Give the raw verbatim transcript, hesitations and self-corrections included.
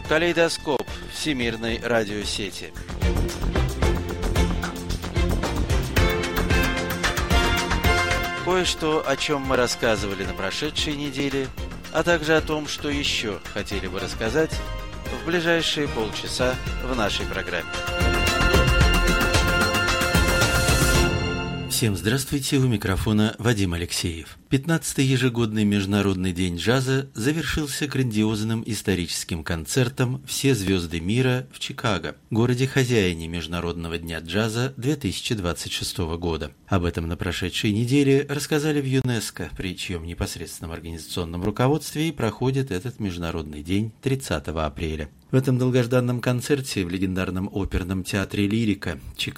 Калейдоскоп всемирной радиосети. Кое-что, о чем мы рассказывали на прошедшей неделе, а также о том, что еще хотели бы рассказать в ближайшие полчаса в нашей программе. Всем здравствуйте, у микрофона Вадим Алексеев. пятнадцатый ежегодный Международный день джаза завершился грандиозным историческим концертом «Все звезды мира» в Чикаго, городе-хозяине Международного дня джаза две тысячи двадцать шестого года. Об этом на прошедшей неделе рассказали в ЮНЕСКО, при чьем непосредственном организационном руководстве и проходит этот Международный день тридцатого апреля. В этом долгожданном концерте в легендарном оперном театре «Лирика» Чикаго